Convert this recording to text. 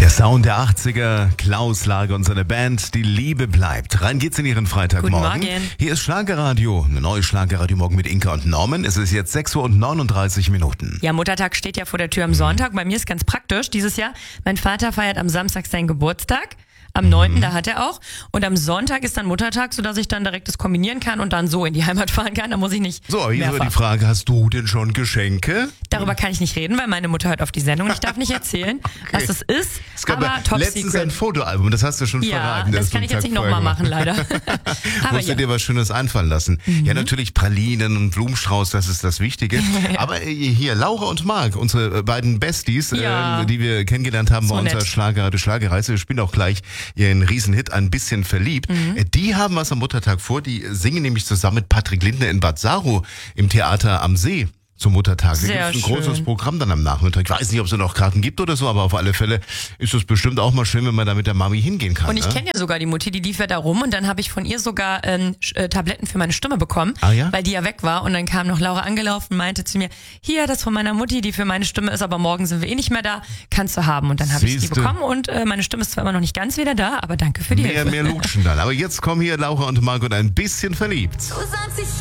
Der Sound der 80er, Klaus Lage und seine Band, die Liebe bleibt. Rein geht's in ihren Freitagmorgen. Guten Morgen. Hier ist Schlagerradio, eine neue Schlagerradio-Morgen mit Inka und Norman. Es ist jetzt 6:39 Uhr. Ja, Muttertag steht ja vor der Tür am Sonntag. Bei mir ist ganz praktisch dieses Jahr. Mein Vater feiert am Samstag seinen Geburtstag. Am 9., da hat er auch. Und am Sonntag ist dann Muttertag, sodass ich dann direkt das kombinieren kann und dann so in die Heimat fahren kann. Da muss ich nicht So, hier ist aber mehrfach. die Frage, hast du denn schon Geschenke? Darüber kann ich nicht reden, weil meine Mutter hört auf die Sendung. Ich darf nicht erzählen, was es ist. Es gab Aber ja Top letztens Secret. ein Fotoalbum, das hast du schon Ja, verraten. das kann ich jetzt nicht nochmal machen, leider. Aber Musst du ja. dir was Schönes einfallen lassen. Ja, natürlich Pralinen und Blumenstrauß, das ist das Wichtige. Aber hier, Laura und Marc, unsere beiden Besties, Ja. die wir kennengelernt haben So bei unserer nett. Schlagerreise, wir spielen auch gleich ihren Riesenhit Ein bisschen verliebt. Die haben was am Muttertag vor, die singen nämlich zusammen mit Patrick Lindner in Bad Saro im Theater am See. Zum Muttertag. Da Sehr gibt's ein großes schön. Programm dann am Nachmittag. Ich weiß nicht, ob es da noch Karten gibt oder so, aber auf alle Fälle ist es bestimmt auch mal schön, wenn man da mit der Mami hingehen kann. Und ich ne? kenne ja sogar die Mutti, die lief ja da rum und dann habe ich von ihr sogar Tabletten für meine Stimme bekommen, Ah, ja? weil die ja weg war und dann kam noch Laura angelaufen und meinte zu mir, hier, das von meiner Mutti, die für meine Stimme ist, aber morgen sind wir eh nicht mehr da, kannst du haben. Und dann habe ich die Siehste. bekommen und meine Stimme ist zwar immer noch nicht ganz wieder da, aber danke für die Hilfe. Mehr Lutschen dann. Aber jetzt kommen hier Laura und Marc und ein bisschen verliebt. Du sagst, ich